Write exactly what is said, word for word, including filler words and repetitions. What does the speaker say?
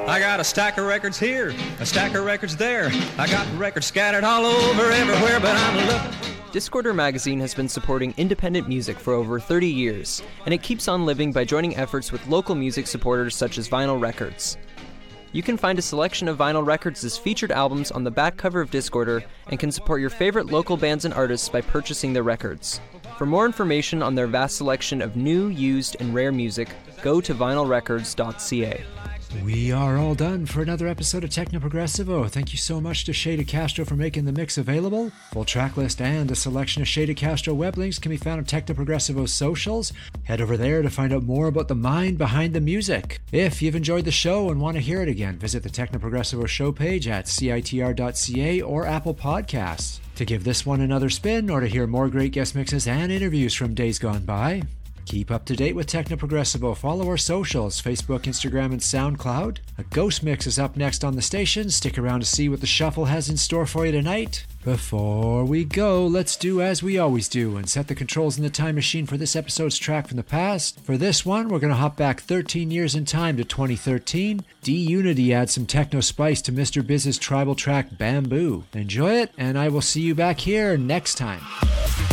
I got a stack of records here, a stack of records there. I got records scattered all over everywhere, but I'm looking. Discorder Magazine has been supporting independent music for over thirty years, and it keeps on living by joining efforts with local music supporters such as Vinyl Records. You can find a selection of Vinyl Records' featured albums on the back cover of Discorder and can support your favorite local bands and artists by purchasing their records. For more information on their vast selection of new, used, and rare music, go to vinyl records dot c a. We are all done for another episode of Techno Progressivo. Thank you so much to Shada Castro for making the mix available. Full track list and a selection of Shada Castro web links can be found on Techno Progressivo's socials. Head over there to find out more about the mind behind the music. If you've enjoyed the show and want to hear it again, visit the Techno Progressivo show page at c i t r dot c a or Apple Podcasts. To give this one another spin or to hear more great guest mixes and interviews from days gone by, keep up to date with Techno Progressivo. Follow our socials, Facebook, Instagram, and SoundCloud. A Ghost Mix is up next on the station. Stick around to see what the Shuffle has in store for you tonight. Before we go, let's do as we always do and set the controls in the time machine for this episode's track from the past. For this one, we're going to hop back thirteen years in time to twenty thirteen. D-Unity adds some techno spice to Mister Biz's tribal track Bamboo. Enjoy it, and I will see you back here next time.